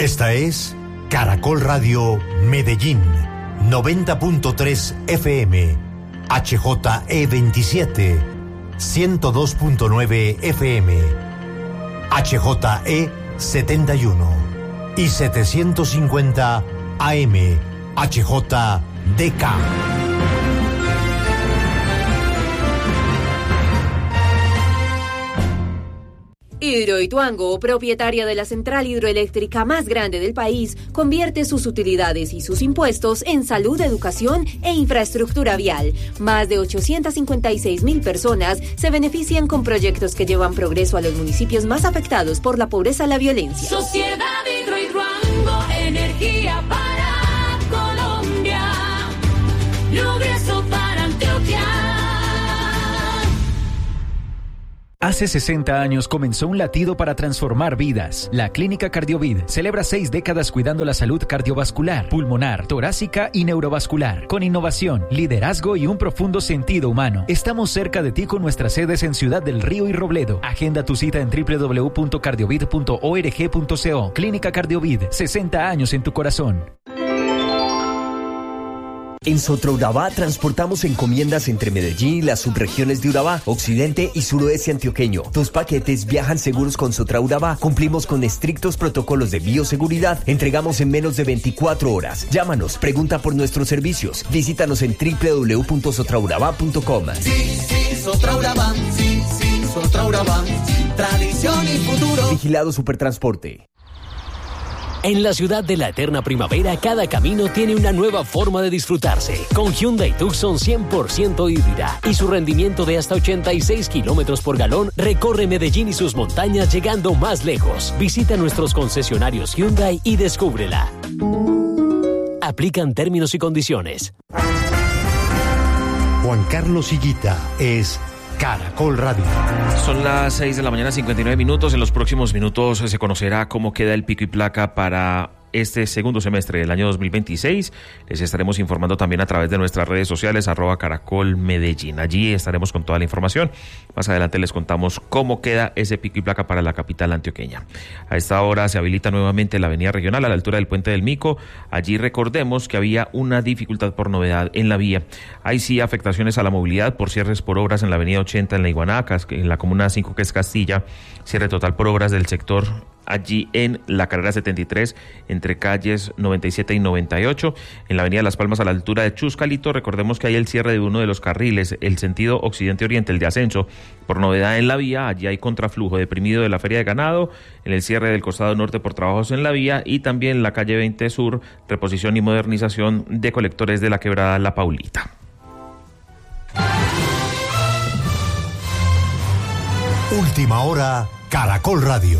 Esta es Caracol Radio Medellín, 90.3 FM, HJE27, 102.9 FM, HJE71 y 750 AM, HJDK. Hidroituango, propietaria de la central hidroeléctrica más grande del país, convierte sus utilidades y sus impuestos en salud, educación e infraestructura vial. Más de 856,000 personas se benefician con proyectos que llevan progreso a los municipios más afectados por la pobreza y la violencia. Sociedad Hidroituango, energía para Colombia, progreso para Antioquia. Hace 60 años comenzó un latido para transformar vidas. La Clínica Cardiovid celebra 6 décadas cuidando la salud cardiovascular, pulmonar, torácica y neurovascular. Con innovación, liderazgo y un profundo sentido humano. Estamos cerca de ti con nuestras sedes en Ciudad del Río y Robledo. Agenda tu cita en www.cardiovid.org.co. Clínica Cardiovid, 60 años en tu corazón. En Sotraurabá transportamos encomiendas entre Medellín y las subregiones de Urabá, occidente y suroeste antioqueño. Tus paquetes viajan seguros con Sotraurabá. Cumplimos con estrictos protocolos de bioseguridad. Entregamos en menos de 24 horas. Llámanos, pregunta por nuestros servicios. Visítanos en www.sotraurabá.com. Sí, Sotraurabá. Sí, Sotraurabá. Tradición y futuro. Vigilado Supertransporte. En la ciudad de la eterna primavera, cada camino tiene una nueva forma de disfrutarse. Con Hyundai Tucson 100% híbrida y su rendimiento de hasta 86 kilómetros por galón, recorre Medellín y sus montañas llegando más lejos. Visita nuestros concesionarios Hyundai y descúbrela. Aplican términos y condiciones. Juan Carlos Higuita es Caracol Radio. Son las 6 de la mañana, 59 minutos. En los próximos minutos se conocerá cómo queda el pico y placa para este segundo semestre del año 2026. Les estaremos informando también a través de nuestras redes sociales, @CaracolMedellín. Allí estaremos con toda la información. Más adelante les contamos cómo queda ese pico y placa para la capital antioqueña. A esta hora se habilita nuevamente la avenida regional a la altura del Puente del Mico. Allí recordemos que había una dificultad por novedad en la vía. Hay sí afectaciones a la movilidad por cierres por obras en la avenida 80 en la Iguanaca, en la comuna 5 que es Castilla, cierre total por obras del sector allí en la carrera 73 entre calles 97 y 98, en la avenida Las Palmas a la altura de Chuscalito. Recordemos que hay el cierre de uno de los carriles, el sentido occidente-oriente, el de ascenso, por novedad en la vía. Allí hay contraflujo deprimido de la feria de ganado, en el cierre del costado norte por trabajos en la vía, y también en la calle 20 Sur, reposición y modernización de colectores de la quebrada La Paulita. Última hora, Caracol Radio.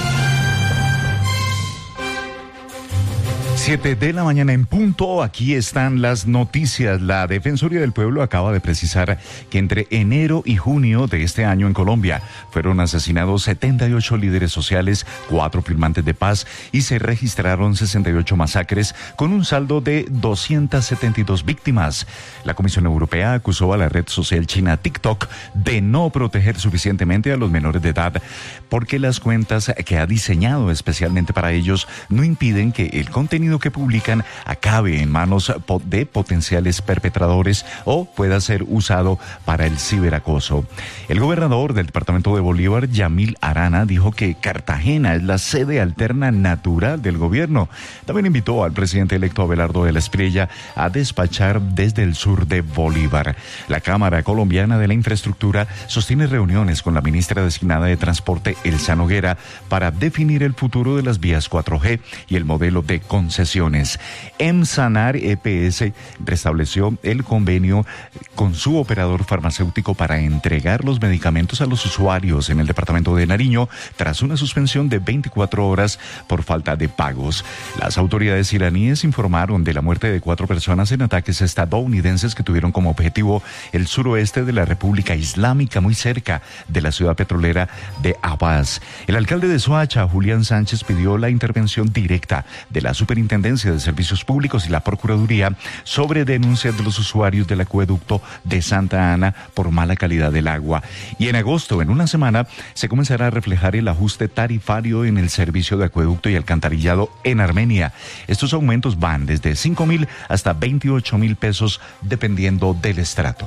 7 de la mañana en punto, aquí están las noticias. La Defensoría del Pueblo acaba de precisar que entre enero y junio de este año en Colombia fueron asesinados 78 líderes sociales, 4 firmantes de paz y se registraron 68 masacres con un saldo de 272 víctimas. La Comisión Europea acusó a la red social china TikTok de no proteger suficientemente a los menores de edad porque las cuentas que ha diseñado especialmente para ellos no impiden que el contenido que publican acabe en manos de potenciales perpetradores o pueda ser usado para el ciberacoso. El gobernador del departamento de Bolívar, Yamil Arana, dijo que Cartagena es la sede alterna natural del gobierno. También invitó al presidente electo Abelardo de la Espriella a despachar desde el sur de Bolívar. La Cámara Colombiana de la Infraestructura sostiene reuniones con la ministra designada de Transporte, Elsa Noguera, para definir el futuro de las vías 4G y el modelo de concesiones. Emsanar EPS restableció el convenio con su operador farmacéutico para entregar los medicamentos a los usuarios en el departamento de Nariño tras una suspensión de 24 horas por falta de pagos. Las autoridades iraníes informaron de la muerte de 4 personas en ataques estadounidenses que tuvieron como objetivo el suroeste de la República Islámica, muy cerca de la ciudad petrolera de Abbas. El alcalde de Soacha, Julián Sánchez, pidió la intervención directa de la Superintendencia Superintendencia de Servicios Públicos y la Procuraduría sobre denuncias de los usuarios del acueducto de Santa Ana por mala calidad del agua. Y en agosto, en una semana, se comenzará a reflejar el ajuste tarifario en el servicio de acueducto y alcantarillado en Armenia. Estos aumentos van desde 5.000 hasta 28.000 pesos, dependiendo del estrato.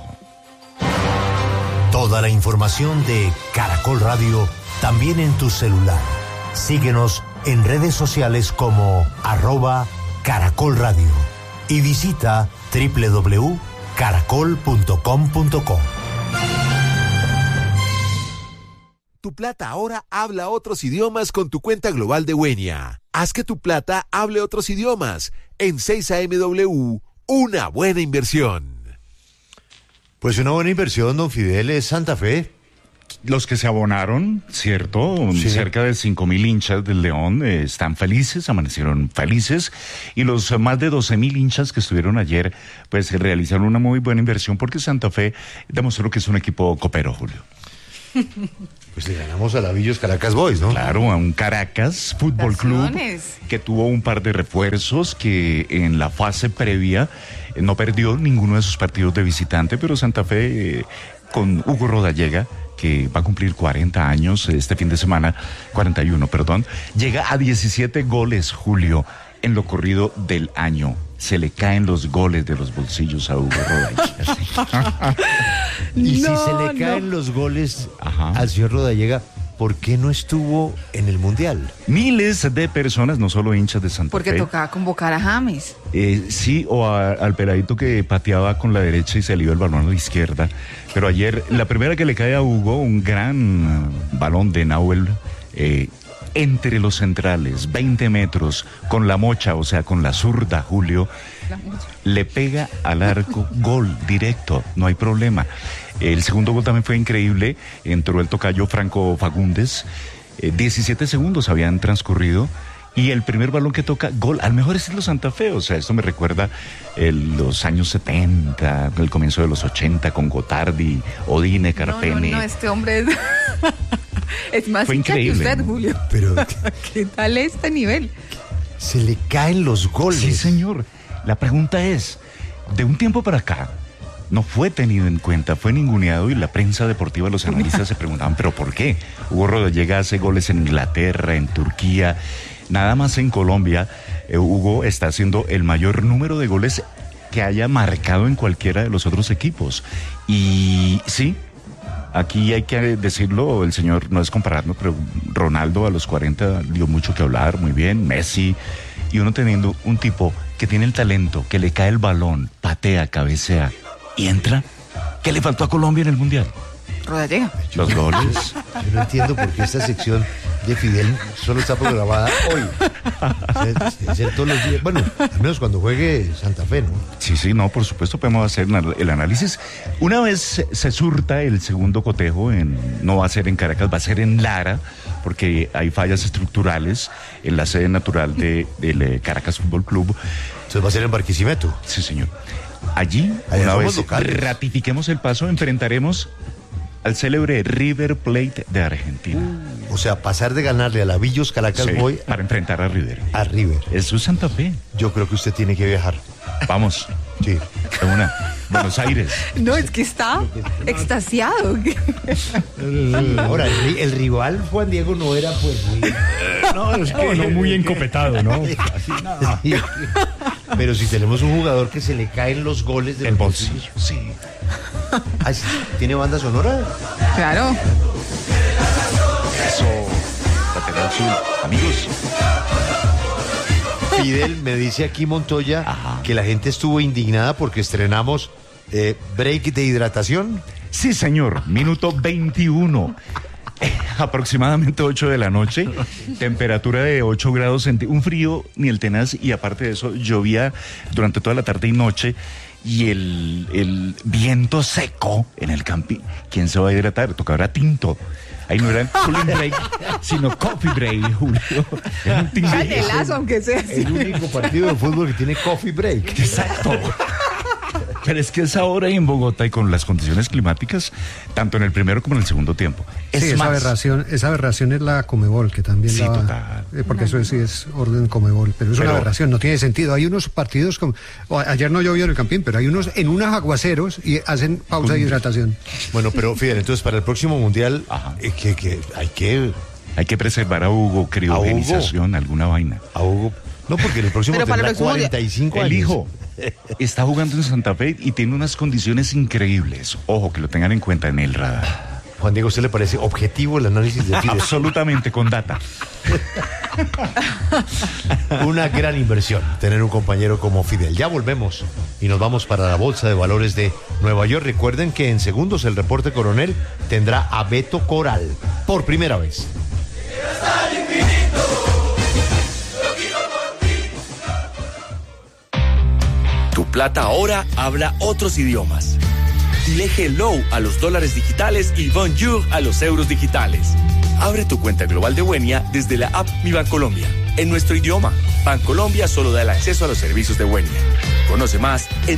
Toda la información de Caracol Radio también en tu celular. Síguenos en redes sociales como @Caracol Radio y visita www.caracol.com.co. Tu plata ahora habla otros idiomas con tu cuenta global de Wenia. Haz que tu plata hable otros idiomas. En 6AMW, una buena inversión. Pues una buena inversión, don Fidel, es Santa Fe. Los que se abonaron, ¿cierto? Sí. Cerca de 5.000 hinchas del León están felices, amanecieron felices. Y los más de 12.000 hinchas que estuvieron ayer, pues realizaron una muy buena inversión porque Santa Fe demostró que es un equipo copero, Julio. Pues le ganamos a la Villos Caracas Boys, ¿no? Claro, a un Caracas Fútbol Club que tuvo un par de refuerzos, que en la fase previa no perdió ninguno de sus partidos de visitante, pero Santa Fe con Hugo Rodallega, que va a cumplir 40 años este fin de semana, 41, perdón, llega a 17 goles, Julio, en lo corrido del año. Se le caen los goles de los bolsillos a Hugo Rodallega. Y si se le caen los goles al señor Rodallega, ¿por qué no estuvo en el Mundial? Miles de personas, no solo hinchas de Santa Fe. Porque tocaba convocar a James. Sí, o al peladito que pateaba con la derecha y se le iba el balón a la izquierda. Pero ayer, la primera que le cae a Hugo, un gran balón de Nahuel, entre los centrales, 20 metros, con la mocha, o sea, con la zurda, Julio, le pega al arco, gol directo, no hay problema. El segundo gol también fue increíble, entró el tocayo Franco Fagundes, 17 segundos habían transcurrido, y el primer balón que toca, gol, al mejor estilo Santa Fe, o sea, esto me recuerda los años 70, el comienzo de los 80, con Gotardi, Odine, Carpene. No, este hombre es... Es más fue hincha increíble, que usted, ¿no? Julio. Pero ¿qué tal este nivel? Se le caen los goles. Sí, señor. La pregunta es, de un tiempo para acá, no fue tenido en cuenta, fue ninguneado, y la prensa deportiva, los analistas se preguntaban, ¿pero por qué? Hugo Rodallega hace goles en Inglaterra, en Turquía, nada más en Colombia. Hugo está haciendo el mayor número de goles que haya marcado en cualquiera de los otros equipos. Y sí, aquí hay que decirlo, el señor, no es compararlo, pero Ronaldo a los 40 dio mucho que hablar, muy bien, Messi, y uno teniendo un tipo que tiene el talento, que le cae el balón, patea, cabecea y entra. ¿Qué le faltó a Colombia en el Mundial? Rodallega. Los goles. Yo no entiendo por qué esta sección de Fidel solo está programada hoy. Es ser todos los días. Bueno, al menos cuando juegue Santa Fe, ¿no? Sí, no, por supuesto podemos hacer el análisis. Una vez se surta el segundo cotejo, no va a ser en Caracas, va a ser en Lara, porque hay fallas estructurales en la sede natural del Caracas Fútbol Club. Entonces va a ser en Barquisimeto. Sí, señor. Allí, una vez ratifiquemos el paso, enfrentaremos al célebre River Plate de Argentina. O sea, pasar de ganarle a la Villos Caracas Boy para enfrentar a River. A River. Eso es Santa Fe. Yo creo que usted tiene que viajar. Vamos. Sí. De una. Buenos Aires. No, es que está extasiado. Ahora, el rival Juan Diego no era pues muy... No, es que no muy encopetado, ¿no? Sí. Pero si tenemos un jugador que se le caen los goles del bolsillo, sí. Ay, ¿tiene banda sonora? Claro. Eso, lateral sur, amigos. Fidel, me dice aquí Montoya que la gente estuvo indignada porque estrenamos break de hidratación. Sí, señor, minuto 21. Aproximadamente 8 de la noche, temperatura de 8 grados centígrados, un frío ni el tenaz, y aparte de eso llovía durante toda la tarde y noche, y el viento seco en el camping. ¿Quién se va a hidratar? Tocaba tinto. Ahí no era cooling break, sino coffee break, Julio. Canelazo, aunque sea así. El único partido de fútbol que tiene coffee break. Exacto. Pero es que es ahora en Bogotá y con las condiciones climáticas, tanto en el primero como en el segundo tiempo. Sí, esa aberración es la Comebol, que también total. Porque eso sí es orden Comebol, pero es una aberración, no tiene sentido. Hay unos partidos como ayer no llovió en el Campín, pero hay unos en unos aguaceros y hacen pausa de hidratación. Bueno, pero Fidel, entonces para el próximo mundial que hay que preservar a Hugo, criogenización, alguna vaina. A Hugo. No, porque el próximo tendrá 45 años. El hijo está jugando en Santa Fe y tiene unas condiciones increíbles. Ojo, que lo tengan en cuenta en el radar. Juan Diego, ¿usted le parece objetivo el análisis de Fidel? Absolutamente, con data. Una gran inversión tener un compañero como Fidel. Ya volvemos y nos vamos para la Bolsa de Valores de Nueva York. Recuerden que en segundos el reporte coronel tendrá a Beto Coral por primera vez. Tu plata ahora habla otros idiomas. Dile hello a los dólares digitales y bonjour a los euros digitales. Abre tu cuenta global de Wenia desde la app Mi Bancolombia, en nuestro idioma. Bancolombia solo da el acceso a los servicios de Wenia. Conoce más en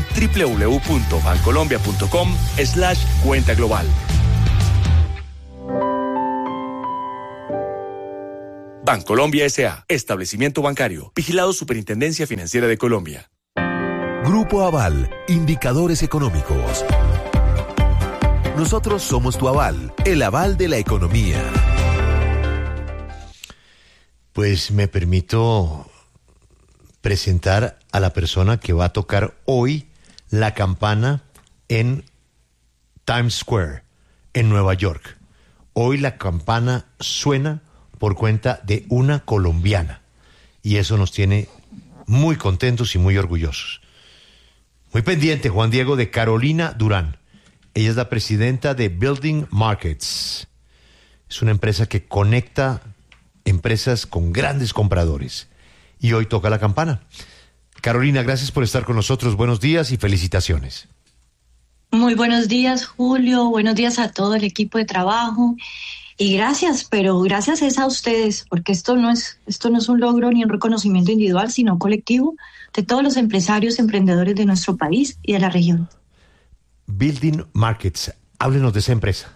www.bancolombia.com/cuenta global. Bancolombia S.A., establecimiento bancario, vigilado Superintendencia Financiera de Colombia. Grupo Aval, indicadores económicos. Nosotros somos tu aval, el aval de la economía. Pues me permito presentar a la persona que va a tocar hoy la campana en Times Square, en Nueva York. Hoy la campana suena por cuenta de una colombiana y eso nos tiene muy contentos y muy orgullosos. Muy pendiente, Juan Diego, de Carolina Durán. Ella es la presidenta de Building Markets. Es una empresa que conecta empresas con grandes compradores. Y hoy toca la campana. Carolina, gracias por estar con nosotros. Buenos días y felicitaciones. Muy buenos días, Julio. Buenos días a todo el equipo de trabajo. Y gracias, pero gracias es a ustedes, porque esto no es un logro ni un reconocimiento individual, sino colectivo de todos los empresarios, emprendedores de nuestro país y de la región. Building Markets, háblenos de esa empresa.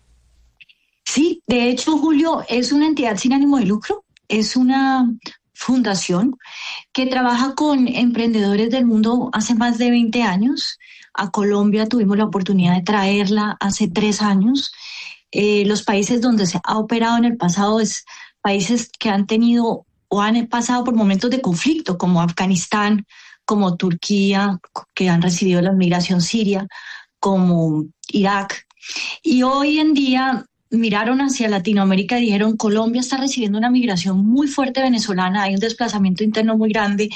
Sí, de hecho, Julio, es una entidad sin ánimo de lucro, es una fundación que trabaja con emprendedores del mundo hace más de 20 años. A Colombia tuvimos la oportunidad de traerla hace 3 años. Los países donde se ha operado en el pasado es países que han tenido o han pasado por momentos de conflicto, como Afganistán, como Turquía, que han recibido la migración siria, como Irak. Y hoy en día miraron hacia Latinoamérica y dijeron, Colombia está recibiendo una migración muy fuerte venezolana, hay un desplazamiento interno muy grande,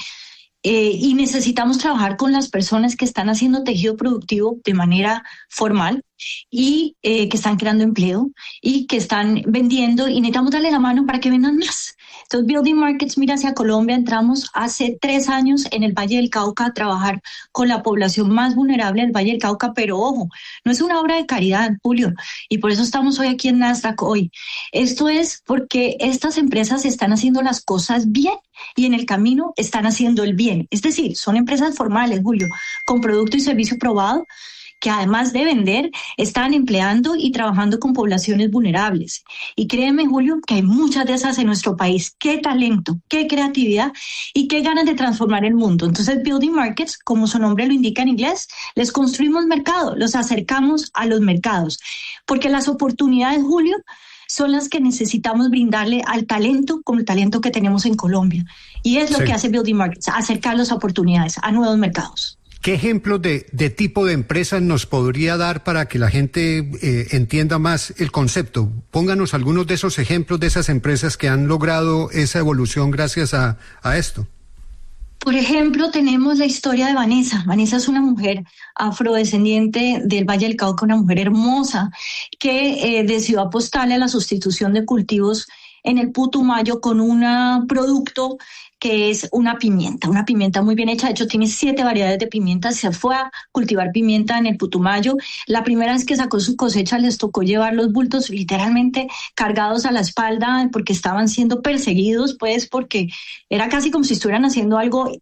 y necesitamos trabajar con las personas que están haciendo tejido productivo de manera formal y que están creando empleo y que están vendiendo, y necesitamos darle la mano para que vendan más. Entonces, Building Markets mira hacia Colombia. Entramos hace 3 años en el Valle del Cauca a trabajar con la población más vulnerable del Valle del Cauca, pero ojo, no es una obra de caridad, Julio, y por eso estamos hoy aquí en Nasdaq hoy. Esto es porque estas empresas están haciendo las cosas bien y en el camino están haciendo el bien. Es decir, son empresas formales, Julio, con producto y servicio probado, que además de vender, están empleando y trabajando con poblaciones vulnerables. Y créeme, Julio, que hay muchas de esas en nuestro país. ¡Qué talento, qué creatividad y qué ganas de transformar el mundo! Entonces, Building Markets, como su nombre lo indica en inglés, les construimos mercado, los acercamos a los mercados. Porque las oportunidades, Julio, son las que necesitamos brindarle al talento, como el talento que tenemos en Colombia. Y es lo que hace Building Markets, acercar las oportunidades a nuevos mercados. ¿Qué ejemplos de tipo de empresas nos podría dar para que la gente entienda más el concepto? Pónganos algunos de esos ejemplos de esas empresas que han logrado esa evolución gracias a esto. Por ejemplo, tenemos la historia de Vanessa. Vanessa es una mujer afrodescendiente del Valle del Cauca, una mujer hermosa que decidió apostarle a la sustitución de cultivos en el Putumayo con un producto que es una pimienta muy bien hecha. De hecho, tiene 7 variedades de pimienta. Se fue a cultivar pimienta en el Putumayo. La primera vez que sacó su cosecha les tocó llevar los bultos literalmente cargados a la espalda porque estaban siendo perseguidos, pues, porque era casi como si estuvieran haciendo algo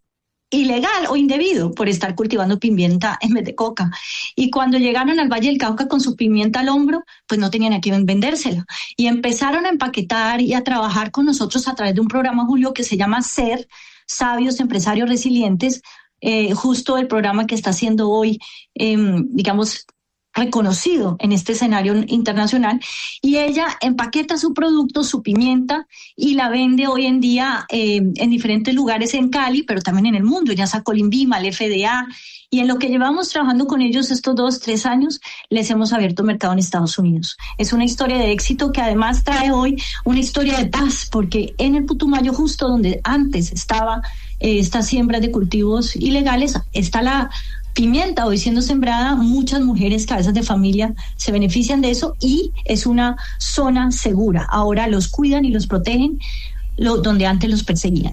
ilegal o indebido por estar cultivando pimienta en vez de coca. Y cuando llegaron al Valle del Cauca con su pimienta al hombro, pues no tenían a quién vendérsela. Y empezaron a empaquetar y a trabajar con nosotros a través de un programa, Julio, que se llama SER, Sabios Empresarios Resilientes, justo el programa que está haciendo hoy, digamos, reconocido en este escenario internacional, y ella empaqueta su producto, su pimienta, y la vende hoy en día en diferentes lugares en Cali, pero también en el mundo. Ya sacó el INVIMA, el FDA, y en lo que llevamos trabajando con ellos estos 2-3 años, les hemos abierto mercado en Estados Unidos. Es una historia de éxito que además trae hoy una historia de paz, porque en el Putumayo, justo donde antes estaba estas siembras de cultivos ilegales, está la pimienta hoy siendo sembrada. Muchas mujeres, cabezas de familia, se benefician de eso, y es una zona segura. Ahora los cuidan y los protegen donde antes los perseguían.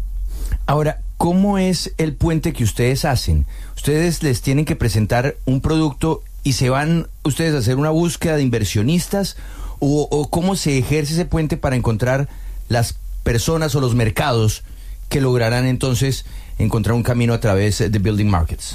Ahora, ¿cómo es el puente que ustedes hacen? Ustedes les tienen que presentar un producto y se van ustedes a hacer una búsqueda de inversionistas, o ¿cómo se ejerce ese puente para encontrar las personas o los mercados que lograrán entonces encontrar un camino a través de Building Markets?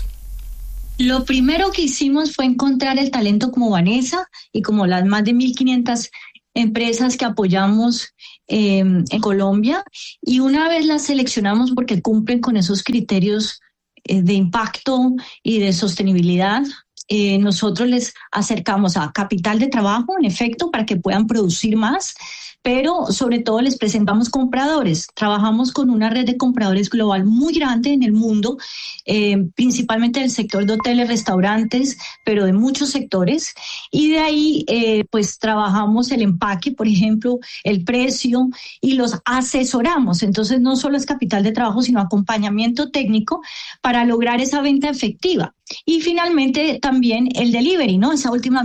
Lo primero que hicimos fue encontrar el talento como Vanessa y como las más de 1.500 empresas que apoyamos en Colombia, y una vez las seleccionamos porque cumplen con esos criterios de impacto y de sostenibilidad, nosotros les acercamos a capital de trabajo, en efecto, para que puedan producir más, pero sobre todo les presentamos compradores. Trabajamos con una red de compradores global muy grande en el mundo, principalmente del sector de hoteles, restaurantes, pero de muchos sectores, y de ahí pues trabajamos el empaque, por ejemplo, el precio, y los asesoramos. Entonces no solo es capital de trabajo, sino acompañamiento técnico para lograr esa venta efectiva. Y finalmente también el delivery, ¿no? Esa última